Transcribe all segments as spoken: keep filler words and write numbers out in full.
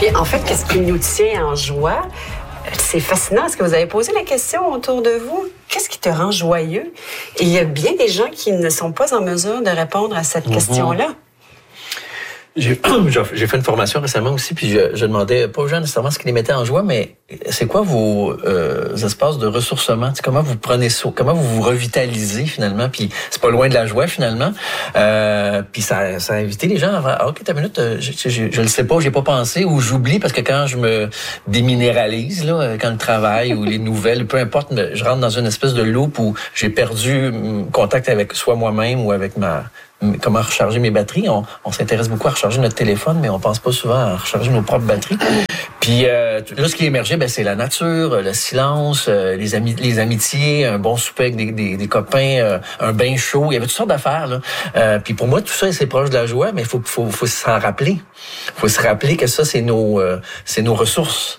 Puis en fait, qu'est-ce qui nous tient en joie? C'est fascinant. Est-ce que vous avez posé la question autour de vous? Qu'est-ce qui te rend joyeux? Et il y a bien des gens qui ne sont pas en mesure de répondre à cette mm-hmm. question-là. J'ai, j'ai fait une formation récemment aussi, puis je, je demandais pas aux gens nécessairement ce qui les mettait en joie, mais c'est quoi vos euh, espaces de ressourcement? Tu sais, comment vous prenez ça? Comment vous vous revitalisez finalement? Puis c'est pas loin de la joie finalement. Euh, puis ça, ça a invité les gens à dire, ah, ok, ta minute, je, je, je, je le sais pas, j'ai pas pensé, ou j'oublie parce que quand je me déminéralise, là, quand le travail ou les nouvelles, peu importe, je rentre dans une espèce de loop où j'ai perdu contact avec soit moi-même ou avec ma comment recharger mes batteries. On, on s'intéresse beaucoup à recharger notre téléphone, mais on pense pas souvent à recharger nos propres batteries. Puis euh, là, ce qui émergeait, ben c'est la nature, le silence, euh, les amis, les amitiés, un bon souper avec des, des, des copains, euh, un bain chaud. Il y avait toutes sortes d'affaires là. Euh, puis pour moi, tout ça, c'est proche de la joie, mais il faut, faut, faut s'en rappeler. Il faut se rappeler que ça, c'est nos, euh, c'est nos ressources.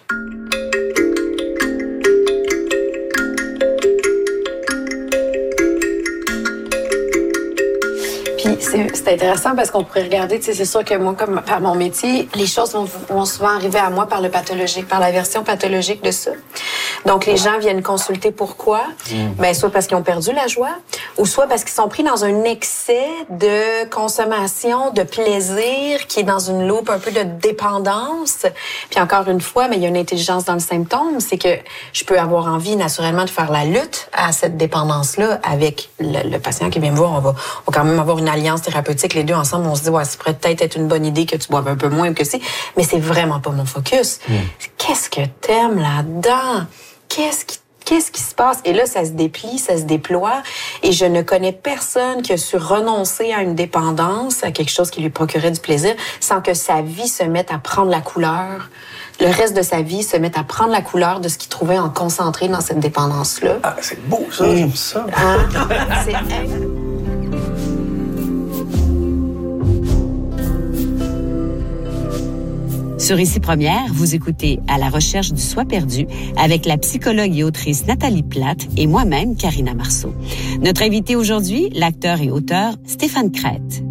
Puis c'est, c'est intéressant parce qu'on pourrait regarder, tu sais, c'est sûr que moi, comme par mon métier, les choses vont, vont souvent arriver à moi par le pathologique, par la version pathologique de ça. Donc, les gens viennent consulter pourquoi? Mmh. Ben, soit parce qu'ils ont perdu la joie, ou soit parce qu'ils sont pris dans un excès de consommation, de plaisir, qui est dans une loupe un peu de dépendance. Puis encore une fois, mais il y a une intelligence dans le symptôme, c'est que je peux avoir envie naturellement de faire la lutte à cette dépendance-là avec le, le patient qui vient me voir. On va, on va quand même avoir une alliance thérapeutique, les deux ensemble, on se dit, ouais, ça pourrait peut-être être une bonne idée que tu boives un peu moins ou que c'est, mais c'est vraiment pas mon focus. Mmh. Qu'est-ce que t'aimes là-dedans? Qu'est-ce qui, qu'est-ce qui se passe? Et là, ça se déplie, ça se déploie. Et je ne connais personne qui a su renoncer à une dépendance, à quelque chose qui lui procurait du plaisir, sans que sa vie se mette à prendre la couleur. Le reste de sa vie se mette à prendre la couleur de ce qu'il trouvait en concentré dans cette dépendance-là. Ah, c'est beau, ça, mmh. j'aime ça. Hein? C'est... Sur Ici Première, vous écoutez À la recherche du soi perdu avec la psychologue et autrice Nathalie Platte et moi-même, Karina Marceau. Notre invité aujourd'hui, l'acteur et auteur Stéphane Crête.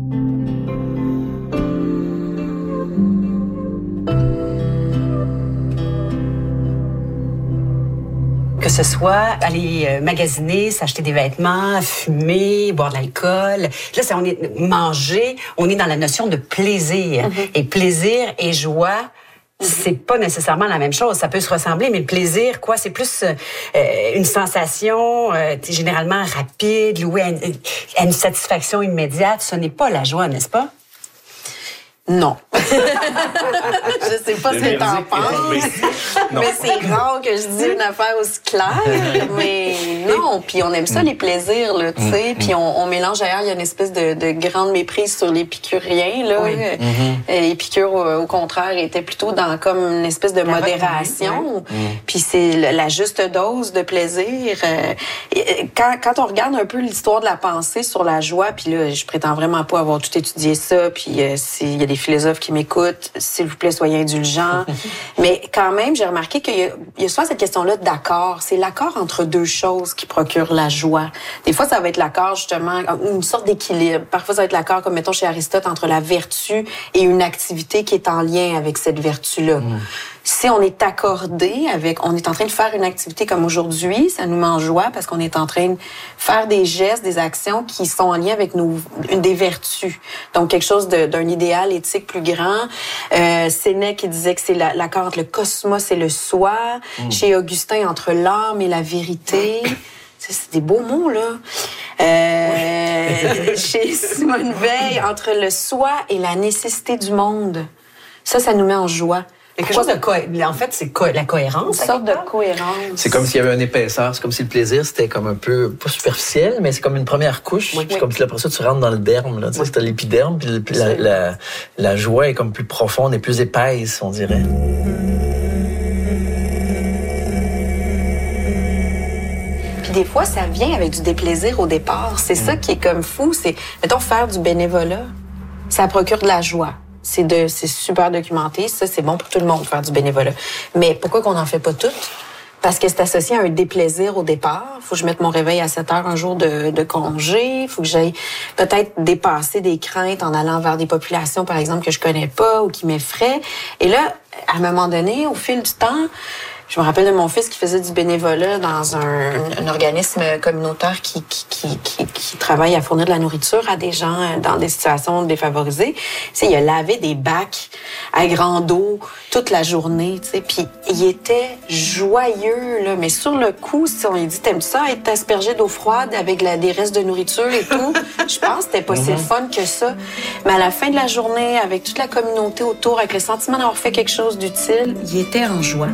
Que ce soit aller magasiner, s'acheter des vêtements, fumer, boire de l'alcool. Là, c'est, on est manger, on est dans la notion de plaisir. Mm-hmm. Et plaisir et joie, mm-hmm. c'est pas nécessairement la même chose. Ça peut se ressembler, mais le plaisir, quoi, c'est plus euh, une sensation euh, généralement rapide, louée à une, à une satisfaction immédiate. Ce n'est pas la joie, n'est-ce pas? Non. Je sais pas ce que t'en penses, mais c'est rare que je dise une affaire aussi claire, mais non. Puis on aime ça, les plaisirs, là, tu sais. Puis on, on mélange d'ailleurs, il y a une espèce de, de grande méprise sur l'épicurien, là. Oui. Mm-hmm. L'épicure, au contraire, était plutôt dans comme une espèce de la modération. Oui. Puis c'est la juste dose de plaisir. Quand, quand on regarde un peu l'histoire de la pensée sur la joie, puis là, je prétends vraiment pas avoir tout étudié ça, puis euh, s'il y a des philosophes qui m'écoutent, s'il vous plaît, soyez indulgents. Mais quand même, j'ai remarqué qu'il y a, il y a souvent cette question-là d'accord. C'est l'accord entre deux choses qui procure la joie. Des fois, ça va être l'accord, justement, une sorte d'équilibre. Parfois, ça va être l'accord, comme mettons chez Aristote, entre la vertu et une activité qui est en lien avec cette vertu-là. Mmh. Si on est accordé avec, on est en train de faire une activité comme aujourd'hui, ça nous met en joie parce qu'on est en train de faire des gestes, des actions qui sont en lien avec nos, une des vertus. Donc, quelque chose de, d'un idéal éthique plus grand. Euh, Sénèque qui disait que c'est la, l'accord entre le cosmos et le soi. Mmh. Chez Augustin, entre l'âme et la vérité. C'est, c'est des beaux mots, là. Euh, chez Simone Veil, entre le soi et la nécessité du monde. Ça, ça nous met en joie. Il y a quelque chose de co- en fait, c'est co- la cohérence. Une sorte de cohérence. C'est comme s'il y avait une épaisseur. C'est comme si le plaisir, c'était comme un peu, pas superficiel, mais c'est comme une première couche. Oui. C'est comme si après ça, tu rentres dans le derme, là. Tu sais, oui. C'est l'épiderme, puis, puis la, la, la joie est comme plus profonde et plus épaisse, on dirait. Puis des fois, ça vient avec du déplaisir au départ. C'est mm. ça qui est comme fou. C'est, mettons, faire du bénévolat. Ça procure de la joie. C'est de, c'est super documenté. Ça, c'est bon pour tout le monde, faire du bénévolat. Mais pourquoi qu'on n'en fait pas toutes? parce que c'est associé à un déplaisir au départ. Faut que je mette mon réveil à sept heures un jour de, de congé. Faut que j'aille peut-être dépasser des craintes en allant vers des populations, par exemple, que je connais pas ou qui m'effraient. Et là, à un moment donné, au fil du temps, je me rappelle de mon fils qui faisait du bénévolat dans un, un organisme communautaire qui, qui, qui, qui, qui travaille à fournir de la nourriture à des gens dans des situations défavorisées. Tu sais, il a lavé des bacs à grande eau toute la journée, tu sais, puis il était joyeux, là. Mais sur le coup, si on lui dit, t'aimes ça, être aspergé d'eau froide avec la, des restes de nourriture et tout, je pense que c'était pas si fun que ça. Mais à la fin de la journée, avec toute la communauté autour, avec le sentiment d'avoir fait quelque chose d'utile, il était en joie.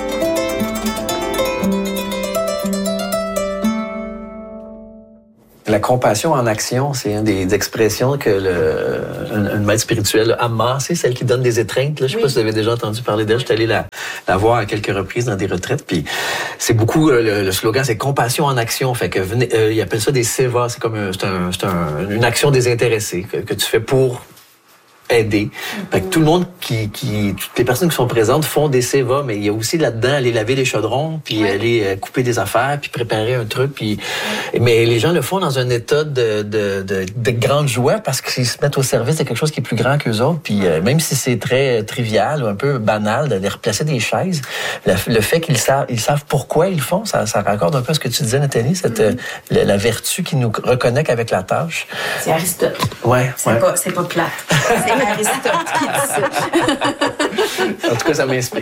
La compassion en action, c'est une des expressions que le, une, une maître spirituelle, Amma, c'est celle qui donne des étreintes. Là. Je ne sais oui. pas si vous avez déjà entendu parler d'elle. Je suis allé la, la voir à quelques reprises dans des retraites. Puis c'est beaucoup, le, le slogan, c'est compassion en action. Fait que venez, euh, ils appellent ça des sévas. C'est comme un, c'est un, c'est un, une action désintéressée que, que tu fais pour aider. Mm-hmm. Fait que tout le monde qui, qui, toutes les personnes qui sont présentes font des sévas, mais il y a aussi là-dedans aller laver les chaudrons, puis oui. aller couper des affaires, puis préparer un truc, puis oui. mais les gens le font dans un état de, de, de, de grande joie parce qu'ils se mettent au service de quelque chose qui est plus grand qu'eux autres, puis euh, même si c'est très trivial ou un peu banal d'aller replacer des chaises, le, le fait qu'ils savent, ils savent pourquoi ils le font, ça, ça raccorde un peu à ce que tu disais, Nathalie, cette mm-hmm. la, la vertu qui nous reconnecte avec la tâche. C'est Aristote. Ouais. C'est ouais. pas, c'est pas plate. C'est Aristote qui dit ça. En tout cas, ça m'inspire.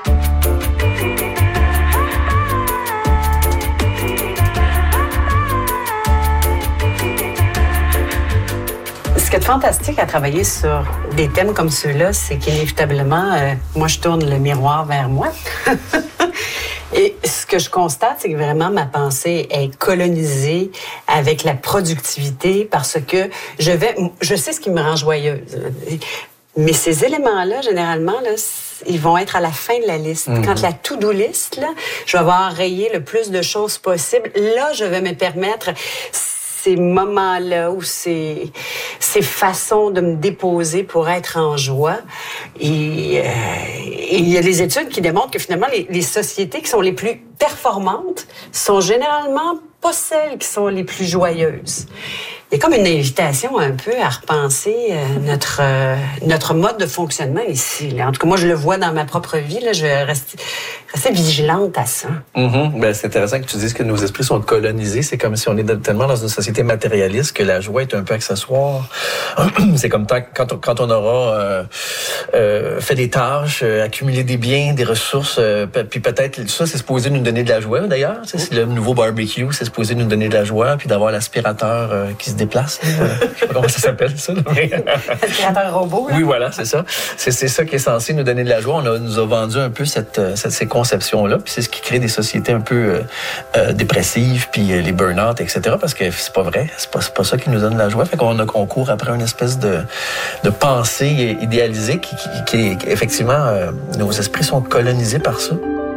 Ce qui est fantastique à travailler sur des thèmes comme ceux-là, c'est qu'inévitablement, euh, moi, je tourne le miroir vers moi. Et ce que je constate, c'est que vraiment ma pensée est colonisée avec la productivité parce que je vais, je sais ce qui me rend joyeuse. Mais ces éléments-là, généralement, là, ils vont être à la fin de la liste. Mm-hmm. Quand la to-do list, là, je vais avoir rayé le plus de choses possible. Là, je vais me permettre ces moments-là ou ces, ces façons de me déposer pour être en joie. Et, euh, et il y a des études qui démontrent que finalement, les, les sociétés qui sont les plus performantes sont généralement pas celles qui sont les plus joyeuses. Il y a comme une invitation un peu à repenser euh, notre euh, notre mode de fonctionnement ici. Là. En tout cas, moi, je le vois dans ma propre vie. Là, je vais rester, rester vigilante à ça. Mm-hmm. Ben, c'est intéressant que tu dises que nos esprits sont colonisés. C'est comme si on est tellement dans une société matérialiste que la joie est un peu accessoire. C'est comme quand on, quand on aura euh, euh, fait des tâches, euh, accumulé des biens, des ressources, euh, puis peut-être ça, c'est supposé nous donner de la joie, d'ailleurs. Mm-hmm. C'est le nouveau barbecue, c'est supposé nous donner de la joie, puis d'avoir l'aspirateur euh, qui se déplace. Euh, je sais pas comment ça s'appelle, ça. Aspirateur robot, là. Oui, voilà, c'est ça. C'est, c'est ça qui est censé nous donner de la joie. On a, nous a vendu un peu cette, cette, ces conceptions-là, puis c'est ce qui crée des sociétés un peu euh, euh, dépressives, puis euh, les burn-out, et cetera, parce que c'est pas vrai. C'est pas, c'est pas ça qui nous donne de la joie. Fait qu'on a, on court après une espèce de, de pensée idéalisée qui, qui, qui est, effectivement, euh, nos esprits sont colonisés par ça.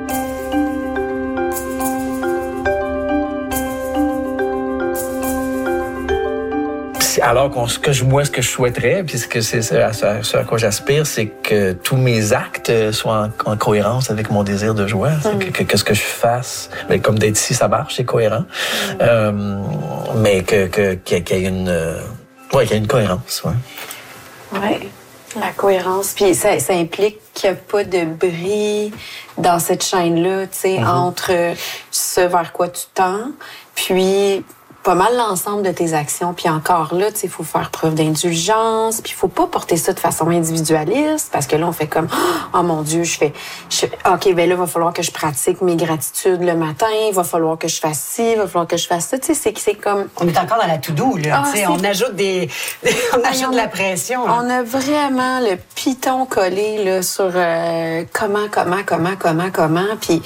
Alors qu'on, ce que je, moi, ce que je souhaiterais, puis ce que c'est ce à, ce à quoi j'aspire, c'est que tous mes actes soient en, en cohérence avec mon désir de joie. Mm. Que, que, que ce que je fasse, mais comme d'être ici, ça marche, c'est cohérent. Mm. Euh, mais que, que qu'il y ait une, euh, ouais, qu'il y ait une cohérence, ouais. Ouais. La cohérence. Puis ça, ça implique qu'il n'y a pas de bris dans cette chaîne-là, tu sais, mm-hmm. entre ce vers quoi tu tends, puis pas mal l'ensemble de tes actions. Puis encore là, tu sais, il faut faire preuve d'indulgence, puis il faut pas porter ça de façon individualiste, parce que là, on fait comme, oh mon Dieu, je fais, je, OK, ben là, il va falloir que je pratique mes gratitudes le matin, il va falloir que je fasse ci, il va falloir que je fasse ça. Tu sais, c'est, c'est comme... On est encore dans la to-do, là. Ah, tu sais, on ajoute des... on ajoute ah, on, de la pression. Là. On a vraiment le piton collé, là, sur euh, comment, comment, comment, comment, comment, puis...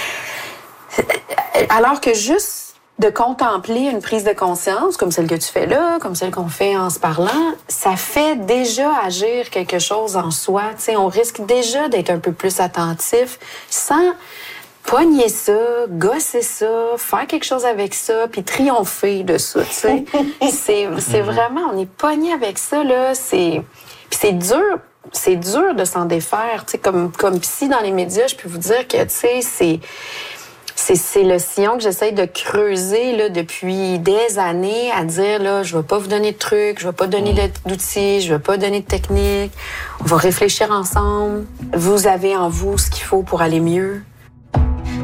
Alors que juste de contempler une prise de conscience, comme celle que tu fais là, comme celle qu'on fait en se parlant, ça fait déjà agir quelque chose en soi. Tu sais, on risque déjà d'être un peu plus attentif sans pogner ça, gosser ça, faire quelque chose avec ça, puis triompher de ça, tu sais. c'est, c'est vraiment, on est pogné avec ça, là. C'est, puis c'est dur, c'est dur de s'en défaire. Tu sais, comme, comme psy dans les médias, je peux vous dire que, tu sais, c'est... c'est le sillon que j'essaye de creuser là, depuis des années, à dire, là, je ne vais pas vous donner de trucs, je ne vais pas donner d'outils, je ne vais pas donner de techniques. On va réfléchir ensemble. Vous avez en vous ce qu'il faut pour aller mieux.